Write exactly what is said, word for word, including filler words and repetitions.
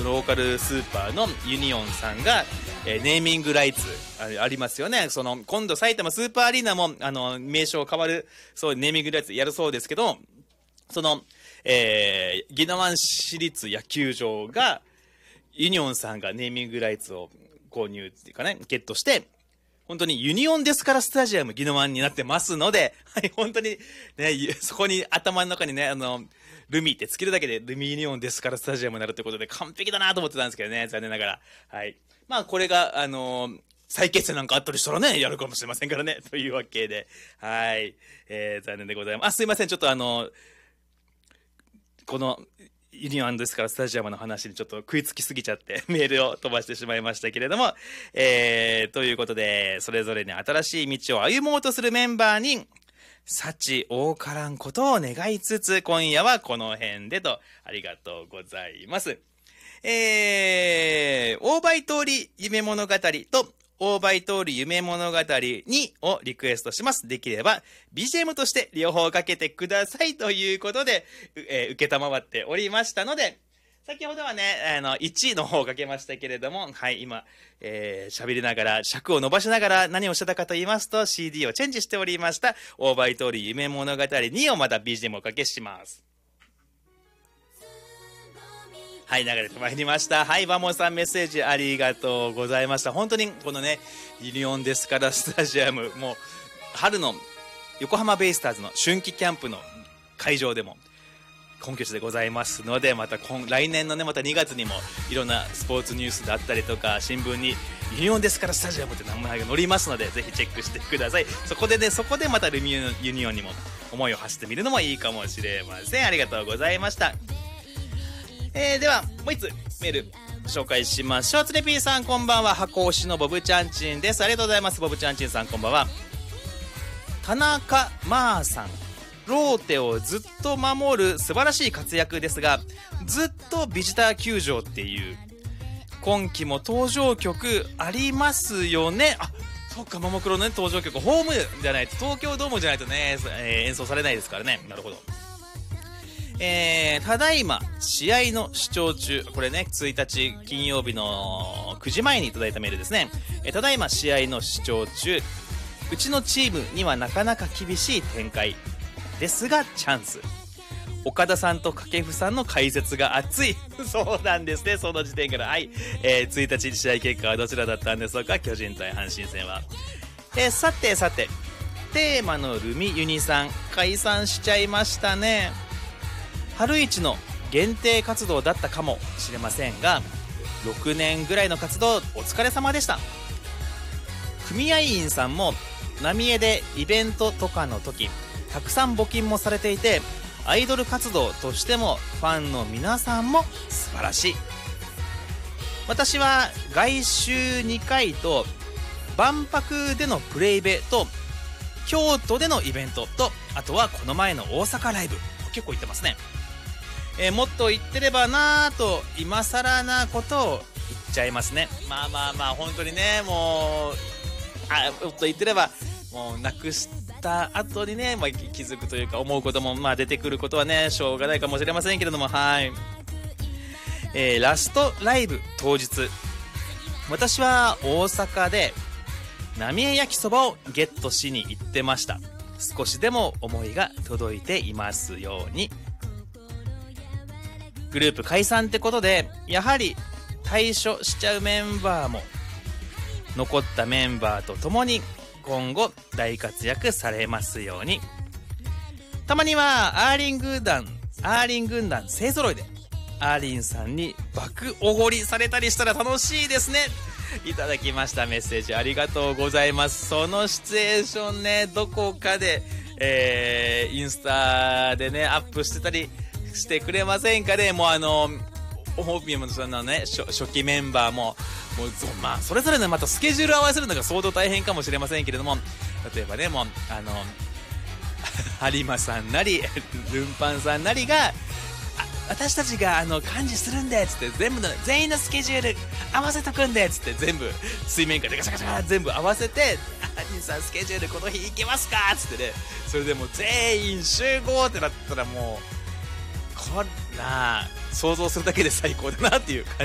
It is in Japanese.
ローカルスーパーのユニオンさんが、えー、ネーミングライツ あ, ありますよね。その今度埼玉スーパーアリーナもあの名称変わるそうネーミングライツやるそうですけど、その、えー、宜野湾市立野球場がユニオンさんがネーミングライツを購入っていうかねゲットして、本当にユニオンですからスタジアム宜野湾になってますので、はい、本当にね、そこに頭の中にね、あの、ルミってつけるだけでルミユニオンですからスタジアムになるということで完璧だなと思ってたんですけどね、残念ながら。はい。まあこれが、あのー、再結成なんかあったりしたらね、やるかもしれませんからね、というわけで、はい。えー、残念でございます。あ、すいません、ちょっとあのー、この、ユニオンですからスタジアムの話にちょっと食いつきすぎちゃってメールを飛ばしてしまいましたけれども、えー、ということでそれぞれに新しい道を歩もうとするメンバーに幸多からんことを願いつつ、今夜はこの辺でと。ありがとうございます。えー、大倍通り夢物語と大倍通り夢物語にをリクエストします。できれば ビージーエム として両方かけてくださいということで、えー、受けたまわっておりましたので、先ほどはね、あの、いちいの方をかけましたけれども、はい、今、えー、喋りながら、尺を伸ばしながら何をしてたかと言いますと、シーディー をチェンジしておりました。大倍通り夢物語にをまた ビージーエム をかけします。はい、流れてまいりました。はい、バモさんメッセージありがとうございました。本当にこのね、ユニオンですからスタジアム、もう春の横浜ベイスターズの春季キャンプの会場でも本拠地でございますので、また今来年のね、またにがつにもいろんなスポーツニュースだったりとか新聞にユニオンですからスタジアムって名前が載りますので、ぜひチェックしてください。そこでね、そこでまたルミユニオンにも思いを馳せてみるのもいいかもしれません。ありがとうございました。えー、ではもう一つメール紹介しましょう。つれぴーさんこんばんは。箱推しのボブちゃんちんです。ありがとうございます。ボブちゃんちんさんこんばんは。田中まーさん、ローテをずっと守る素晴らしい活躍ですが、ずっとビジター球場っていう今季も登場曲ありますよね。あ、そっか、ももクロの、ね、登場曲ホームじゃないと、東京ドームじゃないとね、えー、演奏されないですからね。なるほど。えー、ただいま試合の視聴中。これね、ついたち金曜日のくじまえにいただいたメールですね。えー、ただいま試合の視聴中。うちのチームにはなかなか厳しい展開ですがチャンス。岡田さんと掛布さんの解説が熱いそうなんですね、その時点から。はい、えー、ついたち試合結果はどちらだったんでしょうか。巨人対阪神戦は、えー、さてさてテーマのルミユニさん解散しちゃいましたね。春一の限定活動だったかもしれませんが、ろくねんぐらいの活動お疲れ様でした。組合員さんも浪江でイベントとかの時たくさん募金もされていて、アイドル活動としてもファンの皆さんも素晴らしい。私は外周にかいと万博でのプレイベと京都でのイベントと、あとはこの前の大阪ライブ結構行ってますね。えー、もっと言ってればなぁと今更なことを言っちゃいますね。まあまあまあ本当にね、もうあもっと言ってればもうなくした後にね、まあ、気づくというか思うこともまあ出てくることはねしょうがないかもしれませんけれども、はい、えー、ラストライブ当日、私は大阪で浪江焼きそばをゲットしに行ってました。少しでも思いが届いていますように。グループ解散ってことでやはり退所しちゃうメンバーも残ったメンバーと共に今後大活躍されますように。たまにはアーリン軍団アーリン軍団勢ぞろいでアーリンさんに爆おごりされたりしたら楽しいですね。いただきましたメッセージありがとうございます。そのシチュエーションね、どこかで、えー、インスタでねアップしてたりしてくれませんかね。もうあのホーピーもそのね 初, 初期メンバーももうそ,、まあ、それぞれのまたスケジュールを合わせるのが相当大変かもしれませんけれども、例えばねもうあの有馬さんなりルンパンさんなりが私たちがあの幹事するんでっつって全部の全員のスケジュール合わせとくんでっつって全部水面下でガシャガシャ全部合わせて兄さんスケジュールこの日行けますかっつってね、それでもう全員集合ってなったらもうこんな想像するだけで最高だなっていう感